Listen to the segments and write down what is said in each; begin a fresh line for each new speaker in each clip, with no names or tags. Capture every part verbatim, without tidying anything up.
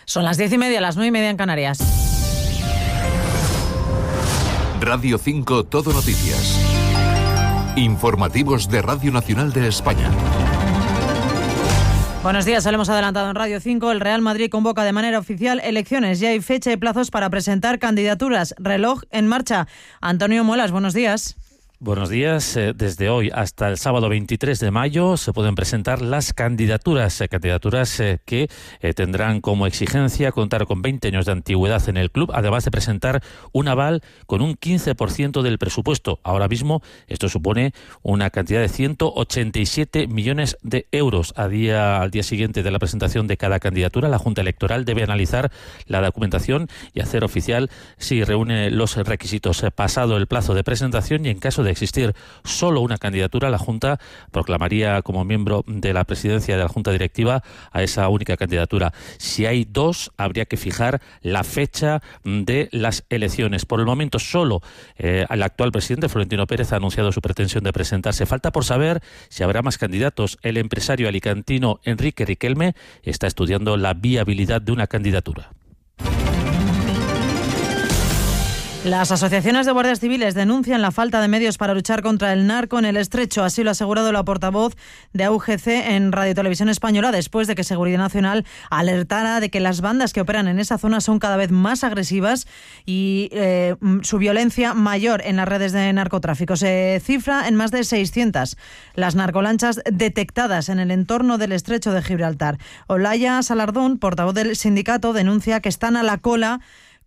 Son las diez y media, las nueve y media en Canarias.
Radio cinco Todo Noticias. Informativos de Radio Nacional de España.
Buenos días, hemos adelantado en Radio cinco. El Real Madrid convoca de manera oficial elecciones. Ya hay fecha y plazos para presentar candidaturas. Reloj en marcha. Antonio Muelas, buenos días.
Buenos días. Desde hoy hasta el sábado veintitrés de mayo se pueden presentar las candidaturas, candidaturas que tendrán como exigencia contar con veinte años de antigüedad en el club, además de presentar un aval con un quince por ciento del presupuesto. Ahora mismo esto supone una cantidad de ciento ochenta y siete millones de euros. A día, al día siguiente de la presentación de cada candidatura, la Junta Electoral debe analizar la documentación y hacer oficial si reúne los requisitos. Pasado el plazo de presentación y en caso de existir solo una candidatura, la Junta proclamaría como miembro de la presidencia de la Junta Directiva a esa única candidatura. Si hay dos, habría que fijar la fecha de las elecciones. Por el momento, solo eh, el actual presidente, Florentino Pérez, ha anunciado su pretensión de presentarse. Falta por saber si habrá más candidatos. El empresario alicantino Enrique Riquelme está estudiando la viabilidad de una candidatura.
Las asociaciones de guardias civiles denuncian la falta de medios para luchar contra el narco en el Estrecho. Así lo ha asegurado la portavoz de A U G C en Radio Televisión Española, después de que Seguridad Nacional alertara de que las bandas que operan en esa zona son cada vez más agresivas y eh, su violencia mayor en las redes de narcotráfico. Se cifra en más de seiscientas las narcolanchas detectadas en el entorno del Estrecho de Gibraltar. Olaya Salardón, portavoz del sindicato, denuncia que están a la cola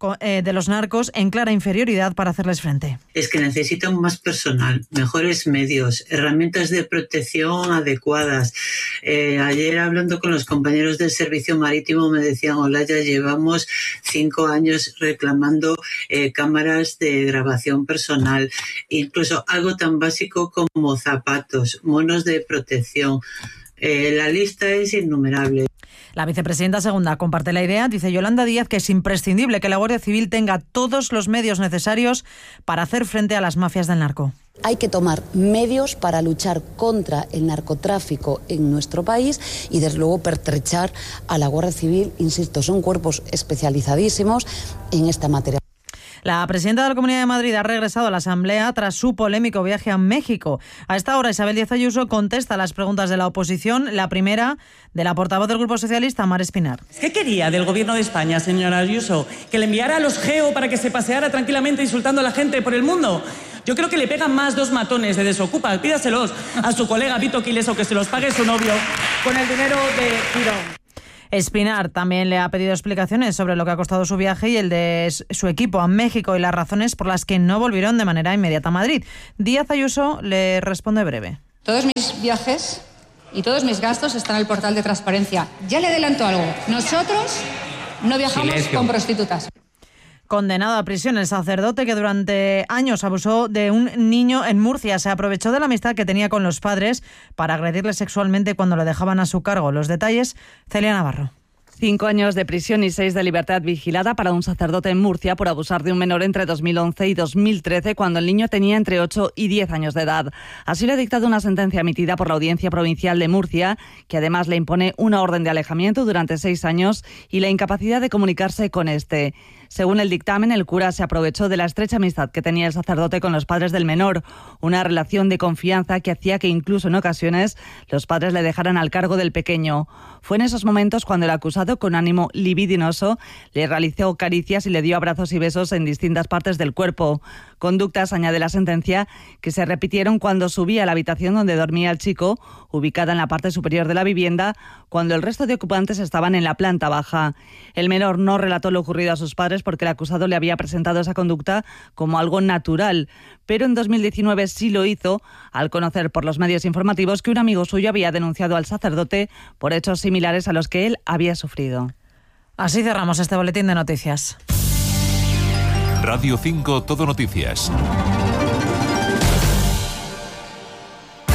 de los narcos en clara inferioridad para hacerles frente.
Es que necesitan más personal, mejores medios, herramientas de protección adecuadas. Eh, ayer hablando con los compañeros del servicio marítimo me decían, Olaya, llevamos cinco años reclamando eh, cámaras de grabación personal, incluso algo tan básico como zapatos, monos de protección. Eh, la lista es innumerable.
La vicepresidenta segunda comparte la idea. Dice Yolanda Díaz que es imprescindible que la Guardia Civil tenga todos los medios necesarios para hacer frente a las mafias del narco.
Hay que tomar medios para luchar contra el narcotráfico en nuestro país y, desde luego, pertrechar a la Guardia Civil. Insisto, son cuerpos especializadísimos en esta materia.
La presidenta de la Comunidad de Madrid ha regresado a la Asamblea tras su polémico viaje a México. A esta hora, Isabel Díaz Ayuso contesta las preguntas de la oposición. La primera, de la portavoz del Grupo Socialista, Mar Espinar.
¿Qué quería del Gobierno de España, señora Ayuso? ¿Que le enviara a los Geo para que se paseara tranquilamente insultando a la gente por el mundo? Yo creo que le pegan más dos matones de Desocupa. Pídaselos a su colega Vito Quiles o que se los pague su novio con el dinero de Girón.
Espinar también le ha pedido explicaciones sobre lo que ha costado su viaje y el de su equipo a México y las razones por las que no volvieron de manera inmediata a Madrid. Díaz Ayuso le responde breve.
Todos mis viajes y todos mis gastos están en el portal de transparencia. Ya le adelanto algo. Nosotros no viajamos Silencio. con prostitutas.
Condenado a prisión el sacerdote que durante años abusó de un niño en Murcia. Se aprovechó de la amistad que tenía con los padres para agredirle sexualmente cuando le dejaban a su cargo. Los detalles, Celia Navarro.
Cinco años de prisión y seis de libertad vigilada para un sacerdote en Murcia por abusar de un menor entre dos mil once y dos mil trece, cuando el niño tenía entre ocho y diez años de edad. Así le ha dictado una sentencia emitida por la Audiencia Provincial de Murcia, que además le impone una orden de alejamiento durante seis años y la incapacidad de comunicarse con este. Según el dictamen, el cura se aprovechó de la estrecha amistad que tenía el sacerdote con los padres del menor, una relación de confianza que hacía que incluso en ocasiones los padres le dejaran al cargo del pequeño. Fue en esos momentos cuando el acusado, con ánimo libidinoso, le realizó caricias y le dio abrazos y besos en distintas partes del cuerpo. Conductas, añade la sentencia, que se repitieron cuando subía a la habitación donde dormía el chico, ubicada en la parte superior de la vivienda, cuando el resto de ocupantes estaban en la planta baja. El menor no relató lo ocurrido a sus padres porque el acusado le había presentado esa conducta como algo natural, pero en dos mil diecinueve sí lo hizo al conocer por los medios informativos que un amigo suyo había denunciado al sacerdote por hechos similares a los que él había sufrido.
Así cerramos este boletín de noticias.
Radio cinco Todo Noticias.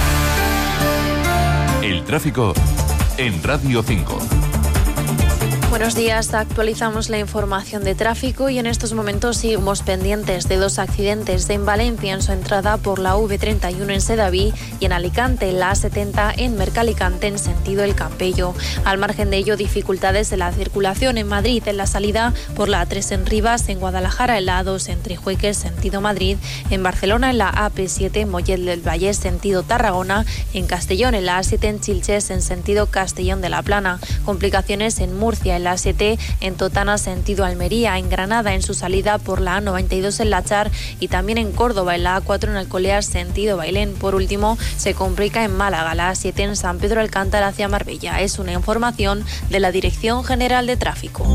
El tráfico en Radio cinco.
Buenos días, actualizamos la información de tráfico y en estos momentos seguimos pendientes de dos accidentes en Valencia en su entrada por la A V treinta y uno en Sedaví y en Alicante la A setenta en Mercalicante en sentido El Campello. Al margen de ello, dificultades en la circulación en Madrid en la salida por la A tres en Rivas, en Guadalajara en la A dos en Trijueques sentido Madrid, en Barcelona en la A P siete en Mollet del Vallès sentido Tarragona, en Castellón en la A siete en Chilches en sentido Castellón de la Plana. Complicaciones en Murcia en la A siete en Totana sentido Almería, en Granada en su salida por la A noventa y dos en Lachar y también en Córdoba en la A cuatro en Alcolea sentido Bailén. Por último, se complica en Málaga la A siete en San Pedro Alcántara hacia Marbella. Es una información de la Dirección General de Tráfico.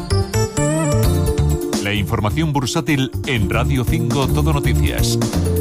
La información bursátil en Radio cinco Todo Noticias.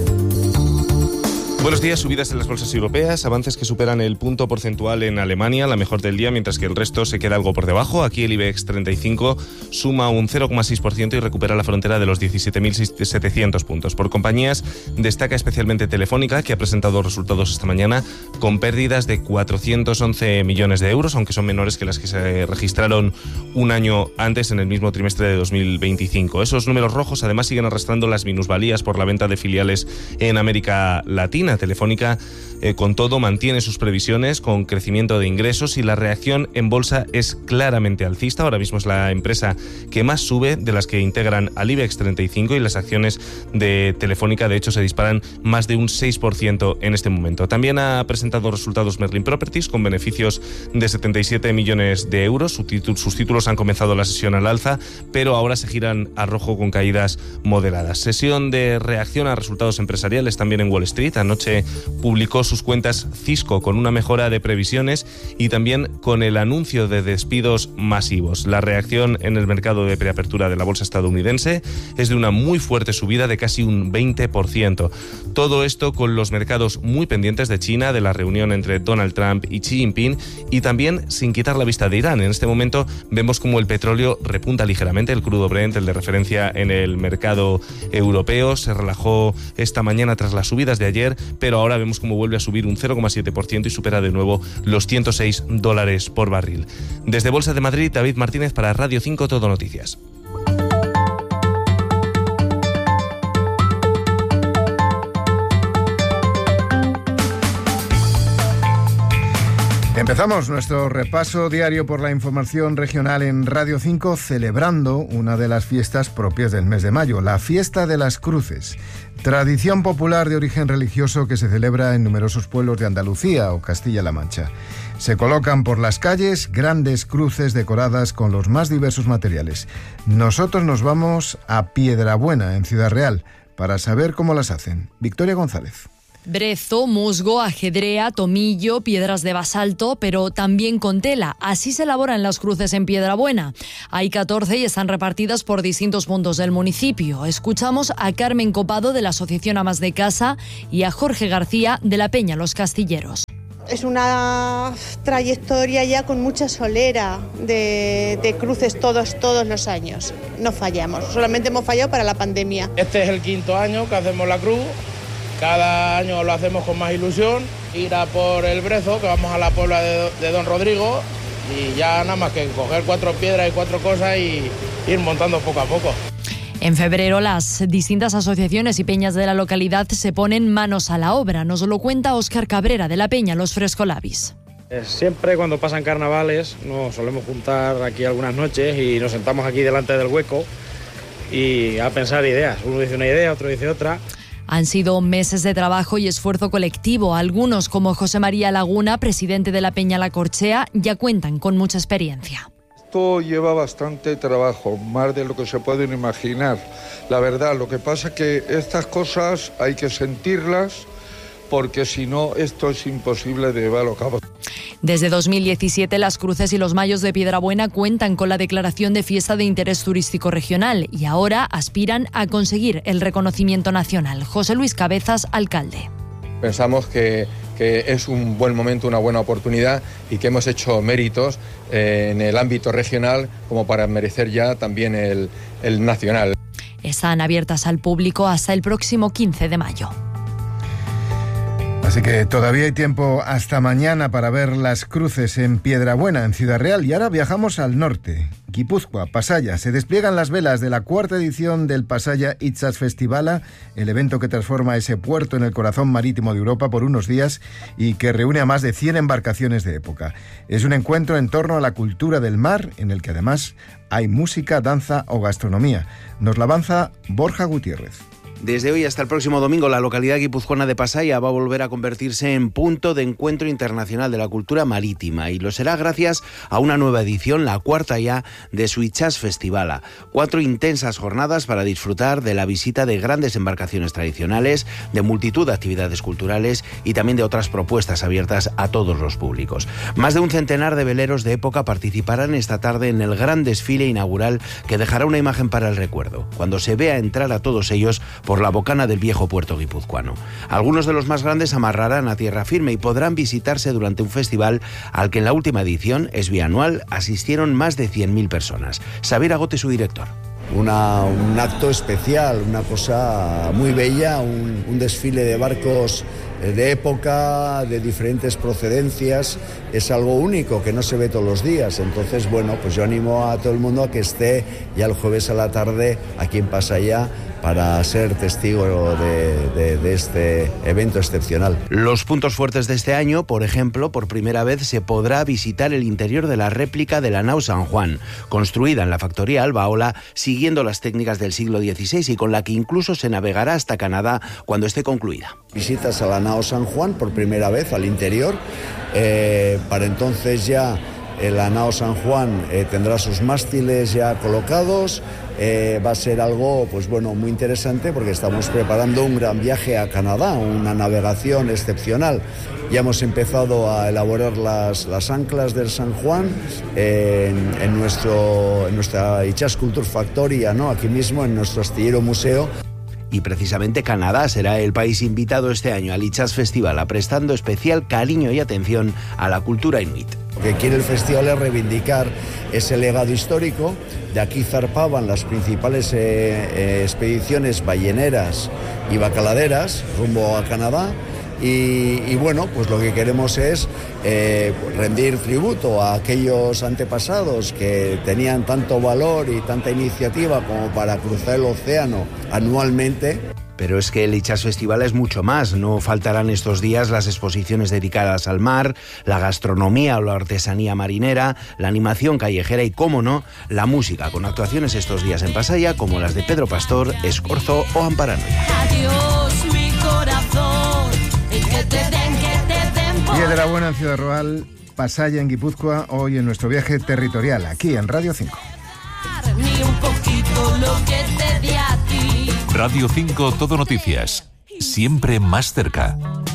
Buenos días. Subidas en las bolsas europeas, avances que superan el punto porcentual en Alemania, la mejor del día, mientras que el resto se queda algo por debajo. Aquí el IBEX treinta y cinco suma un cero coma seis por ciento y recupera la frontera de los diecisiete mil setecientos puntos. Por compañías, destaca especialmente Telefónica, que ha presentado resultados esta mañana con pérdidas de cuatrocientos once millones de euros, aunque son menores que las que se registraron un año antes en el mismo trimestre de dos mil veinticinco. Esos números rojos además siguen arrastrando las minusvalías por la venta de filiales en América Latina. Telefónica, eh, con todo, mantiene sus previsiones con crecimiento de ingresos y la reacción en bolsa es claramente alcista. Ahora mismo es la empresa que más sube de las que integran al IBEX treinta y cinco y las acciones de Telefónica, de hecho, se disparan más de un seis por ciento en este momento. También ha presentado resultados Merlin Properties con beneficios de setenta y siete millones de euros. Sus títulos han comenzado la sesión al alza, pero ahora se giran a rojo con caídas moderadas. Sesión de reacción a resultados empresariales también en Wall Street. Anoche publicó sus cuentas Cisco con una mejora de previsiones y también con el anuncio de despidos masivos. La reacción en el mercado de preapertura de la bolsa estadounidense es de una muy fuerte subida de casi un veinte por ciento. Todo esto con los mercados muy pendientes de China, de la reunión entre Donald Trump y Xi Jinping y también sin quitar la vista de Irán. En este momento vemos como el petróleo repunta ligeramente, el crudo Brent, el de referencia en el mercado europeo, se relajó esta mañana tras las subidas de ayer, pero ahora vemos cómo vuelve a subir un cero coma siete por ciento y supera de nuevo los ciento seis dólares por barril. Desde Bolsa de Madrid, David Martínez para Radio cinco Todo Noticias.
Empezamos nuestro repaso diario por la información regional en Radio cinco, celebrando una de las fiestas propias del mes de mayo, la Fiesta de las Cruces. Tradición popular de origen religioso que se celebra en numerosos pueblos de Andalucía o Castilla-La Mancha. Se colocan por las calles grandes cruces decoradas con los más diversos materiales. Nosotros nos vamos a Piedrabuena, en Ciudad Real, para saber cómo las hacen. Victoria González.
Brezo, musgo, ajedrea, tomillo, piedras de basalto, pero también con tela. Así se elaboran las cruces en Piedrabuena. Hay catorce y están repartidas por distintos puntos del municipio. Escuchamos a Carmen Copado de la Asociación Amas de Casa y a Jorge García de la Peña Los Castilleros.
Es una trayectoria ya con mucha solera de, de cruces todos, todos los años. No fallamos, solamente hemos fallado para la pandemia.
Este es el quinto año que hacemos la cruz. Cada año lo hacemos con más ilusión, ir a por el Brezo, que vamos a la Puebla de, de Don Rodrigo, y ya nada más que coger cuatro piedras y cuatro cosas y ir montando poco a poco.
En febrero, las distintas asociaciones y peñas de la localidad se ponen manos a la obra. Nos lo cuenta Óscar Cabrera de la Peña Los Frescolabis.
Siempre cuando pasan carnavales nos solemos juntar aquí algunas noches y nos sentamos aquí delante del hueco y a pensar ideas. Uno dice una idea, otro dice otra.
Han sido meses de trabajo y esfuerzo colectivo. Algunos, como José María Laguna, presidente de la Peña La Corchea, ya cuentan con mucha experiencia.
Esto lleva bastante trabajo, más de lo que se pueden imaginar. La verdad, lo que pasa es que estas cosas hay que sentirlas, porque si no, esto es imposible de llevarlo a cabo.
Desde dos mil diecisiete, las cruces y los mayos de Piedrabuena cuentan con la declaración de fiesta de interés turístico regional y ahora aspiran a conseguir el reconocimiento nacional. José Luis Cabezas, alcalde.
Pensamos que, que es un buen momento, una buena oportunidad y que hemos hecho méritos eh, en el ámbito regional como para merecer ya también el, el nacional.
Están abiertas al público hasta el próximo quince de mayo.
Así que todavía hay tiempo hasta mañana para ver las cruces en Piedrabuena, en Ciudad Real. Y ahora viajamos al norte, Guipúzcoa, Pasaya. Se despliegan las velas de la cuarta edición del Pasaya Itsas Festivala, el evento que transforma ese puerto en el corazón marítimo de Europa por unos días y que reúne a más de cien embarcaciones de época. Es un encuentro en torno a la cultura del mar, en el que además hay música, danza o gastronomía. Nos la avanza Borja Gutiérrez.
Desde hoy hasta el próximo domingo, la localidad guipuzcoana de Pasaya va a volver a convertirse en punto de encuentro internacional de la cultura marítima, y lo será gracias a una nueva edición, la cuarta ya, de su Itsas Festivala. Cuatro intensas jornadas para disfrutar de la visita de grandes embarcaciones tradicionales, de multitud de actividades culturales y también de otras propuestas abiertas a todos los públicos. Más de un centenar de veleros de época participarán esta tarde en el gran desfile inaugural que dejará una imagen para el recuerdo, cuando se vea entrar a todos ellos por la bocana del viejo puerto guipuzcoano. Algunos de los más grandes amarrarán a tierra firme y podrán visitarse durante un festival al que en la última edición, es bianual, asistieron más de cien mil personas. Xavier Agote, su director.
Una, un acto especial, una cosa muy bella, un, un desfile de barcos de época, de diferentes procedencias. Es algo único que no se ve todos los días. Entonces, bueno, pues yo animo a todo el mundo a que esté ya el jueves a la tarde aquí en Pasaya para ser testigo de, de, de este evento excepcional.
Los puntos fuertes de este año, por ejemplo, por primera vez se podrá visitar el interior de la réplica de la nao San Juan, construida en la factoría Albaola, siguiendo las técnicas del siglo dieciséis y con la que incluso se navegará hasta Canadá cuando esté concluida.
Visitas a la nao San Juan por primera vez al interior. Eh, para entonces ya eh, la nao San Juan eh, tendrá sus mástiles ya colocados. Eh, va a ser algo, pues bueno, muy interesante porque estamos preparando un gran viaje a Canadá, una navegación excepcional. Ya hemos empezado a elaborar las, las anclas del San Juan eh, en, en, nuestro, en nuestra Itsas Culture Factory, ¿no? Aquí mismo en nuestro astillero museo.
Y precisamente Canadá será el país invitado este año al Itsas Festival, prestando especial cariño y atención a la cultura inuit.
Lo que quiere el festival es reivindicar ese legado histórico. De aquí zarpaban las principales eh, eh, expediciones balleneras y bacaladeras rumbo a Canadá. Y, y bueno, pues lo que queremos es eh, rendir tributo a aquellos antepasados que tenían tanto valor y tanta iniciativa como para cruzar el océano anualmente.
Pero es que el Itsas Festival es mucho más. No faltarán estos días las exposiciones dedicadas al mar, la gastronomía o la artesanía marinera, la animación callejera y, cómo no, la música, con actuaciones estos días en Pasaya como las de Pedro Pastor, Escorzo o Amparanoia.
Adiós, mi corazón, que te den, que te den por...
Piedrabuena en Ciudad Real, Pasaya en Guipúzcoa, hoy en nuestro viaje territorial, aquí en Radio cinco.
Ni un poquito lo que te di a ti.
Radio cinco Todo Noticias, siempre más cerca.